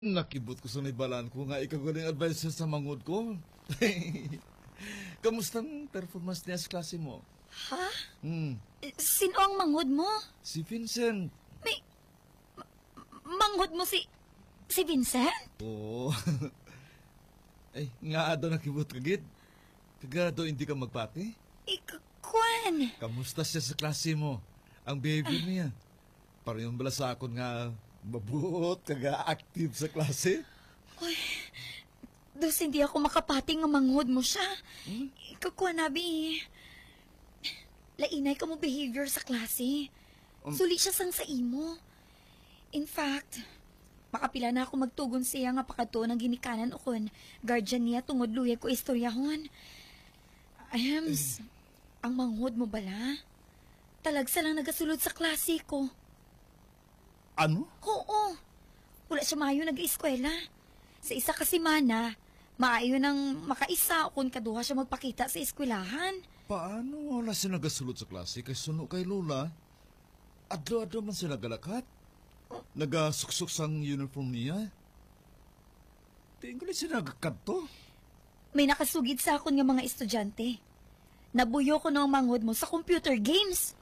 Nakibot ko sa naibalaan ko nga ikaw galing advisor sa mangod ko. Kamustang performance niya sa klase mo? Ha? Hmm, Sino ang mangod mo? si Vincent. May... Mangod mo si Vincent? Oo. Ay, nga daw nakibot ka, Gid. Kaga daw hindi ka magpati. Kwan? Kamusta siya sa klase mo? Ang behavior niya. Parang bala sa akon nga mabuot, kaga active sa klase. Uy, dos hindi ako makapati nga mangod mo siya. Kwan, Abi. Lainay ka mo behavior sa klase. Suli siya sang sa imo. In fact, makapila na ako magtugon siya nga pakato ng ginikanan o kon guardian niya tungod luya ko istoryahon. Ayams, ang manghod mo bala? Talagsa lang nagasulod sa klase ko. Ano? Oo. Wala siya maayo nag-eskwela. Sa isa ka semana, maayo nang makaisa o kung kaduha siya magpakita sa eskwelahan. Paano wala siya nagasulot sa klase kay suno kay Lola? Adlo-adlo man siya nagalakat. Nagasuksok sang uniform niya. Tingko na siya nagakadto. May nakasugid sa akon nga mga estudyante. Nabuyo ko ng manghod mo sa computer games.